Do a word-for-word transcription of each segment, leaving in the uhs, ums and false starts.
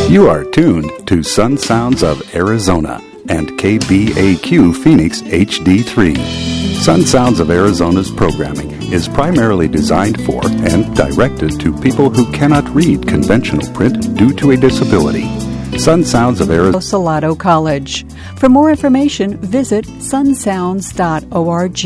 You are tuned to Sun Sounds of Arizona and K B A Q Phoenix H D three. Sun Sounds of Arizona's programming is primarily designed for and directed to people who cannot read conventional print due to a disability. Sun Sounds of Arizona. Salado College. For more information, visit sun sounds dot org.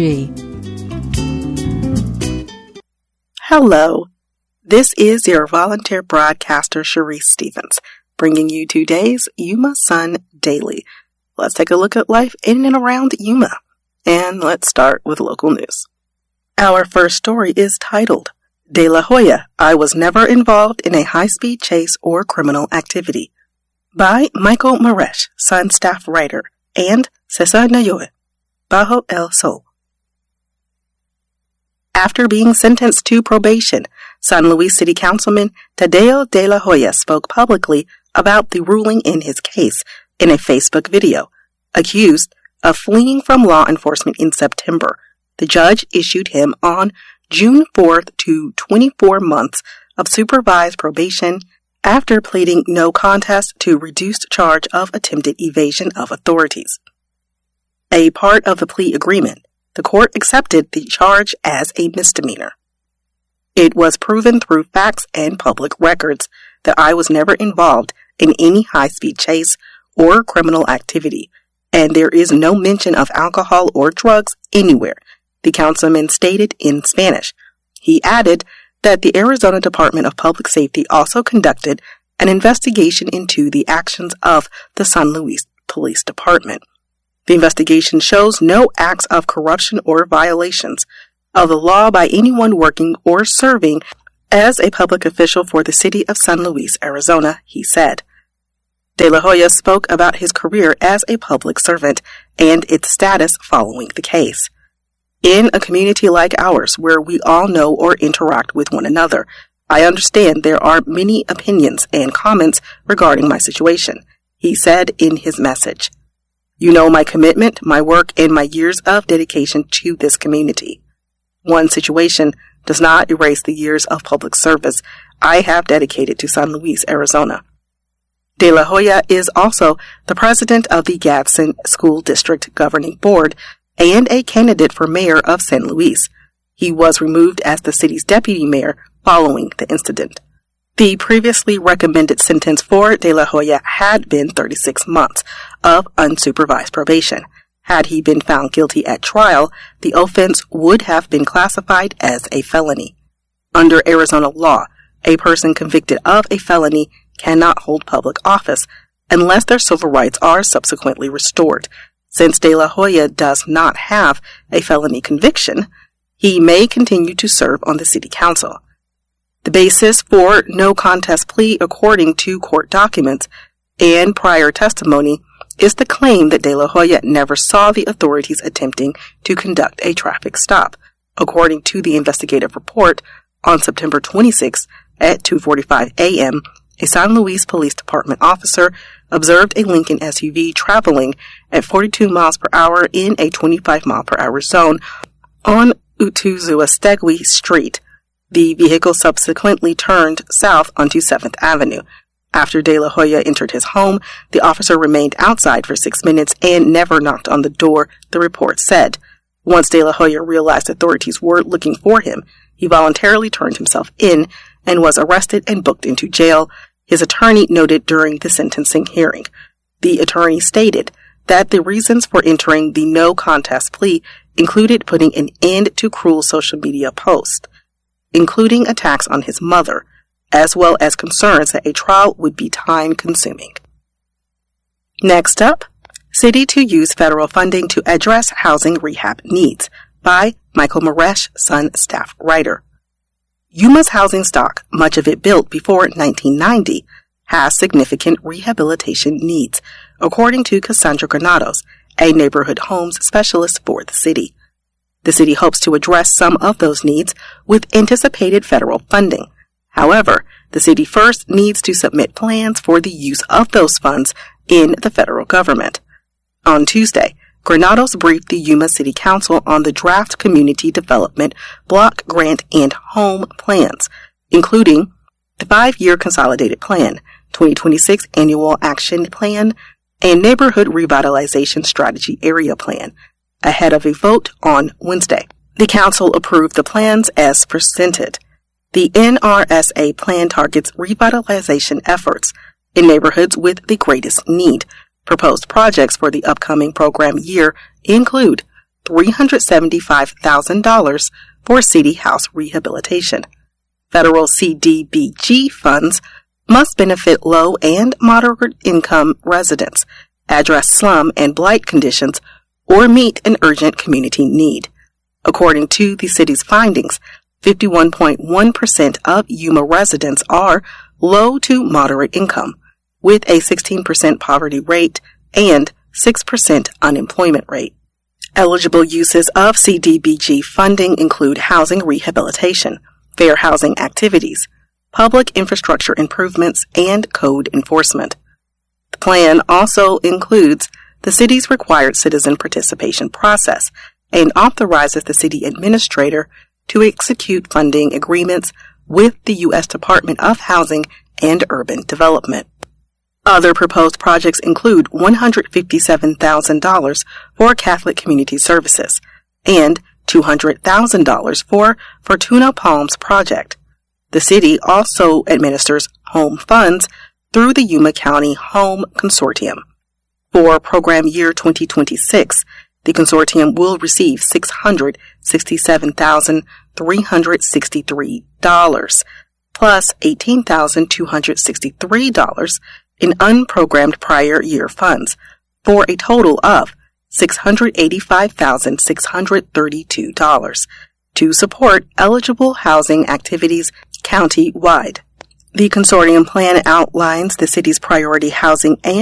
Hello. This is your volunteer broadcaster, Sharice Stevens, bringing you today's Yuma Sun Daily. Let's take a look at life in and around Yuma. And let's start with local news. Our first story is titled, De La Hoya, I Was Never Involved in a High-Speed Chase or Criminal Activity, by Michael Maresh, Sun staff writer, and Cesar Nayoe, Bajo El Sol. After being sentenced to probation, San Luis City Councilman Tadeo De La Hoya spoke publicly about the ruling in his case in a Facebook video. Accused of fleeing from law enforcement in September, the judge issued him on June fourth to twenty-four months of supervised probation after pleading no contest to reduced charge of attempted evasion of authorities. A part of the plea agreement, the court accepted the charge as a misdemeanor. It was proven through facts and public records that I was never involved in any high-speed chase or criminal activity, and there is no mention of alcohol or drugs anywhere, the councilman stated in Spanish. He added that the Arizona Department of Public Safety also conducted an investigation into the actions of the San Luis Police Department. The investigation shows no acts of corruption or violations of the law by anyone working or serving as a public official for the city of San Luis, Arizona, he said. De La Hoya spoke about his career as a public servant and its status following the case. In a community like ours, where we all know or interact with one another, I understand there are many opinions and comments regarding my situation, he said in his message. You know my commitment, my work, and my years of dedication to this community. One situation does not erase the years of public service I have dedicated to San Luis, Arizona. De La Hoya is also the president of the Gadsden School District Governing Board and a candidate for mayor of San Luis. He was removed as the city's deputy mayor following the incident. The previously recommended sentence for De La Hoya had been thirty-six months of unsupervised probation. Had he been found guilty at trial, the offense would have been classified as a felony. Under Arizona law, a person convicted of a felony cannot hold public office unless their civil rights are subsequently restored. Since De La Hoya does not have a felony conviction, he may continue to serve on the city council. The basis for no contest plea, according to court documents and prior testimony, is the claim that De La Hoya never saw the authorities attempting to conduct a traffic stop. According to the investigative report, on September twenty-sixth at two forty-five a.m., a San Luis Police Department officer observed a Lincoln S U V traveling at forty-two miles per hour in a twenty-five mile per hour zone on Utuzuastegui Street. The vehicle subsequently turned south onto seventh Avenue. After De La Hoya entered his home, the officer remained outside for six minutes and never knocked on the door, the report said. Once De La Hoya realized authorities were looking for him, he voluntarily turned himself in and was arrested and booked into jail, his attorney noted during the sentencing hearing. The attorney stated that the reasons for entering the no contest plea included putting an end to cruel social media posts, including attacks on his mother, as well as concerns that a trial would be time-consuming. Next up, City to use federal funding to address housing rehab needs, by Michael Maresh, Sun staff writer. Yuma's housing stock, much of it built before nineteen ninety, has significant rehabilitation needs, according to Cassandra Granados, a neighborhood homes specialist for the city. The city hopes to address some of those needs with anticipated federal funding. However, the city first needs to submit plans for the use of those funds in the federal government. On Tuesday, Granados briefed the Yuma City Council on the draft community development, block grant, and home plans, including the five-year consolidated plan twenty twenty-six Annual Action Plan, and Neighborhood Revitalization Strategy Area Plan ahead of a vote on Wednesday. The Council approved the plans as presented. The N R S A plan targets revitalization efforts in neighborhoods with the greatest need. Proposed projects for the upcoming program year include three hundred seventy-five thousand dollars for City House rehabilitation. Federal C D B G funds must benefit low and moderate income residents, address slum and blight conditions, or meet an urgent community need. According to the city's findings, fifty-one point one percent of Yuma residents are low to moderate income, with a sixteen percent poverty rate and six percent unemployment rate. Eligible uses of C D B G funding include housing rehabilitation, fair housing activities, public infrastructure improvements, and code enforcement. The plan also includes the city's required citizen participation process and authorizes the city administrator to execute funding agreements with the U S Department of Housing and Urban Development. Other proposed projects include one hundred fifty-seven thousand dollars for Catholic Community Services and two hundred thousand dollars for Fortuna Palms Project. The city also administers home funds through the Yuma County Home Consortium. For program year twenty twenty-six, the consortium will receive six hundred sixty-seven thousand three hundred sixty-three dollars plus eighteen thousand two hundred sixty-three dollars in unprogrammed prior year funds for a total of six hundred eighty-five thousand six hundred thirty-two dollars to support eligible housing activities county-wide. The consortium plan outlines the city's priority housing and